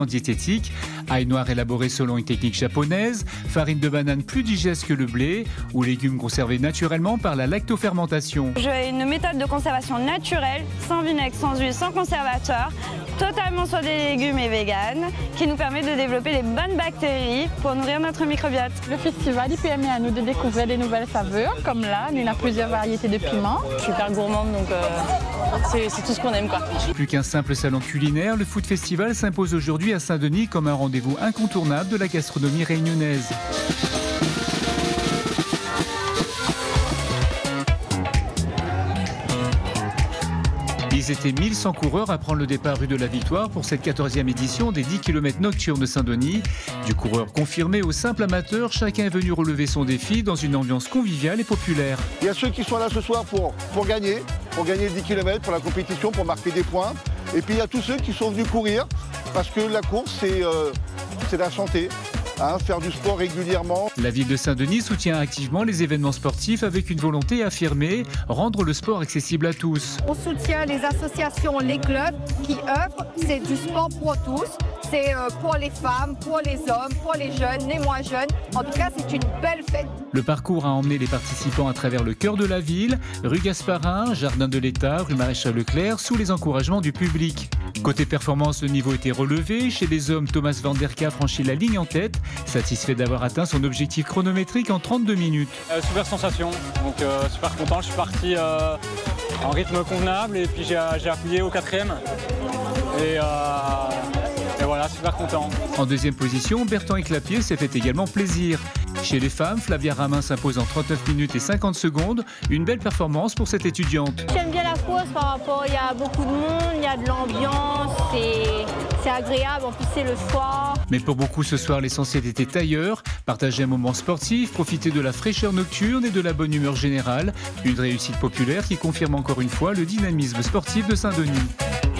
diététique, ail noir élaboré selon une technique japonaise, farine de banane plus digeste que le blé ou légumes conservés naturellement par la lactofermentation. J'ai une méthode de conservation naturelle, sans vinaigre, sans huile, sans conservateur, totalement sur des légumes et véganes, qui nous permet de développer les bonnes bactéries pour nourrir notre microbiote. Le festival il permet à nous de découvrir des nouvelles saveurs, comme là, il y a plusieurs variétés de piments. Je suis hyper gourmande, donc c'est tout ce qu'on aime, quoi. Plus qu'un simple salon culinaire, le Food Festival s'impose aujourd'hui à Saint-Denis comme un rendez-vous incontournable de la gastronomie réunionnaise. Ils étaient 1100 coureurs à prendre le départ rue de la Victoire pour cette 14e édition des 10 km nocturnes de Saint-Denis. Du coureur confirmé au simple amateur, chacun est venu relever son défi dans une ambiance conviviale et populaire. Il y a ceux qui sont là ce soir pour gagner les 10 km, pour la compétition, pour marquer des points. Et puis il y a tous ceux qui sont venus courir parce que la course, c'est la santé. Faire du sport régulièrement. La ville de Saint-Denis soutient activement les événements sportifs avec une volonté affirmée, rendre le sport accessible à tous. On soutient les associations, les clubs qui œuvrent, c'est du sport pour tous. C'est pour les femmes, pour les hommes, pour les jeunes, les moins jeunes. En tout cas, c'est une belle fête. Le parcours a emmené les participants à travers le cœur de la ville, rue Gasparin, Jardin de l'État, rue Maréchal Leclerc, sous les encouragements du public. Côté performance, le niveau était relevé. Chez les hommes, Thomas Van Der Ka franchit la ligne en tête, satisfait d'avoir atteint son objectif chronométrique en 32 minutes. Super sensation, donc super content. Je suis parti en rythme convenable et puis j'ai appuyé au 4e. Et voilà, super content. En deuxième position, Bertrand Éclapier s'est fait également plaisir. Chez les femmes, Flavia Ramin s'impose en 39 minutes et 50 secondes. Une belle performance pour cette étudiante. J'aime bien la course par rapport, il y a beaucoup de monde, il y a de l'ambiance, c'est agréable, en plus c'est le soir. Mais pour beaucoup ce soir, l'essentiel était ailleurs. Partager un moment sportif, profiter de la fraîcheur nocturne et de la bonne humeur générale. Une réussite populaire qui confirme encore une fois le dynamisme sportif de Saint-Denis.